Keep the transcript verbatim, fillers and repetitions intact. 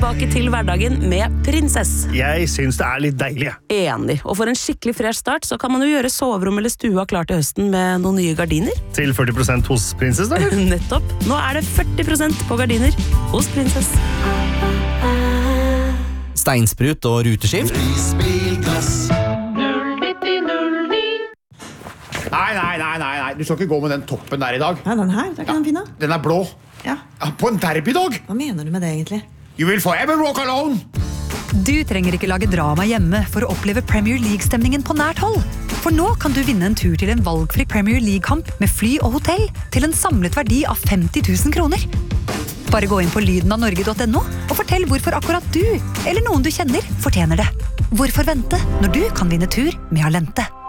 tilbake til hverdagen med Prinsess. Jeg synes det er litt deilig. Enig. Og for en skikkelig fresh start så kan man jo gjøre soverom eller stua klar til høsten med noen nye gardiner. Til førti prosent hos Prinsess, da? Nettopp. Nå er det førti prosent på gardiner hos Prinsess. Steinsprut og ruteskift. Nei, nei, nei, nei, nei, du skal ikke gå med den toppen der i dag. Ja, den her, det er ikke den fine. Den er blå. Ja. Ja, på en derbydag. Hva mener du med det egentlig? You will forever walk alone. Du trenger ikke lage drama hjemme for å oppleve Premier League-stemningen på nært hold. For nå kan du vinne en tur til en valgfri Premier League-kamp med fly og hotell til en samlet verdi av femti tusen kroner. Bare gå inn på lyden av norge punktum no og fortell hvorfor akkurat du, eller noen du kjenner, fortjener det. Hvorfor vente når du kan vinne tur med Alente?